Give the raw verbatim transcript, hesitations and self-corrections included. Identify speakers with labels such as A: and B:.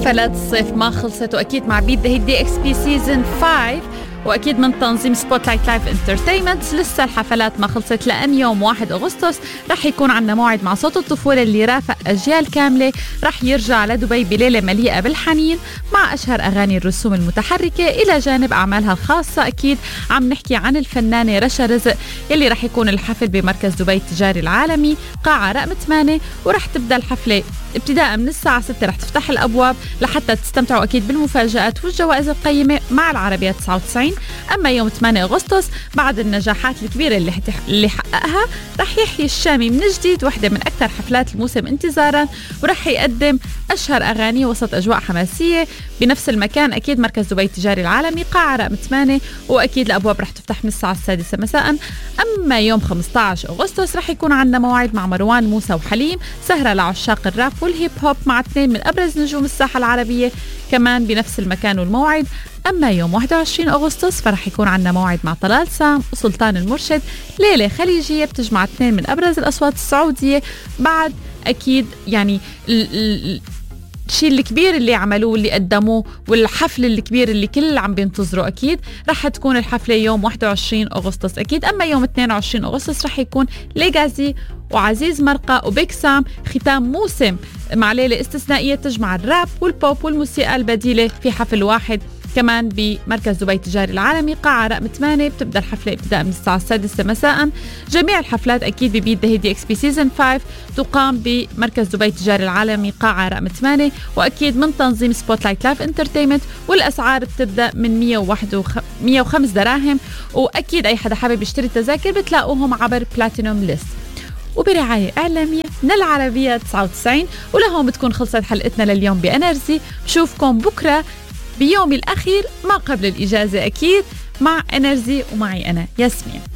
A: حفلات الصيف ما خلصت، واكيد مع بيت ذا دي اكس بي سيزون خمسة، واكيد من تنظيم سبوت لايت لايف انترتينمنت. لسه الحفلات ما خلصت، لان يوم واحد أغسطس رح يكون عنا موعد مع صوت الطفوله اللي رافق اجيال كامله. رح يرجع لدبي بليله مليئه بالحنين مع اشهر اغاني الرسوم المتحركه الى جانب اعمالها الخاصه. اكيد عم نحكي عن الفنانه رشا رزق، يلي رح يكون الحفل بمركز دبي التجاري العالمي قاعه رقم ثمانية، ورح تبدا الحفله ابتداء من الساعة ستة. رح تفتح الأبواب لحتى تستمتعوا أكيد بالمفاجآت والجوائز القيمة مع العربية تسعة وتسعين. أما يوم ثمانية أغسطس بعد النجاحات الكبيرة اللي, اللي حققها، رح يحيي الشامي من جديد واحدة من أكثر حفلات الموسم انتظارا، ورح يقدم أشهر أغاني وسط أجواء حماسية بنفس المكان. أكيد مركز دبي التجاري العالمي قاعة رقم ثمانية، وأكيد الأبواب رح تفتح من الساعة السادسة مساء. أما يوم خمسة عشر أغسطس رح يكون عندنا موعد مع مروان موسى وحليم، سهرة لعشاق الراب والهيب هوب مع اثنين من أبرز نجوم الساحة العربية كمان بنفس المكان والموعد. أما يوم واحد وعشرين أغسطس فرح يكون عندنا موعد مع طلال سام وسلطان المرشد، ليلة خليجية بتجمع اثنين من أبرز الأصوات السعودية. بعد أكيد يعني الشيء الكبير اللي عملوه اللي قدموه والحفل الكبير اللي كل عم بينتظروا، أكيد رح تكون الحفلة يوم واحد وعشرين أغسطس أكيد. أما يوم اثنين وعشرين أغسطس رح يكون ليجاسي وعزيز مرقة وبيك سام، ختام موسم مع ليلة استثنائية تجمع الراب والبوب والموسيقى البديلة في حفل واحد كمان بمركز دبي التجاري العالمي قاعة رقم ثمانية. بتبدأ الحفلة ابتداء من الساعة السادسة مساء. جميع الحفلات أكيد ببيت ذا دي اكس بي سيزون خمسة تقام بمركز دبي التجاري العالمي قاعة رقم ثمانية، وأكيد من تنظيم سبوت لايت لايف انترتينمنت. والأسعار بتبدأ من مية وخمسة دراهم، وأكيد أي حدا حابب يشتري التذاكر بتلاقوهم عبر بلاتينوم ليست وبرعاية إعلامية من العربية تسعة وتسعين. ولهون بتكون خلصت حلقتنا لليوم بأنرجي. بشوفكم بكرة بيومي الأخير ما قبل الإجازة أكيد مع أنرجي، ومعي أنا ياسمين.